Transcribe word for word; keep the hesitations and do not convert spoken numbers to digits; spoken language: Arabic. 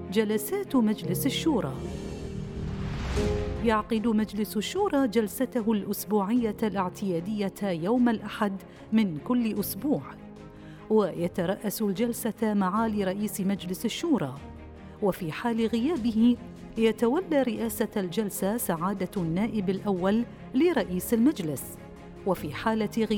جلسات مجلس الشورى. يعقد مجلس الشورى جلسته الأسبوعية الاعتيادية يوم الأحد من كل أسبوع، ويترأس الجلسة معالي رئيس مجلس الشورى، وفي حال غيابه يتولى رئاسة الجلسة سعادة النائب الأول لرئيس المجلس، وفي حالة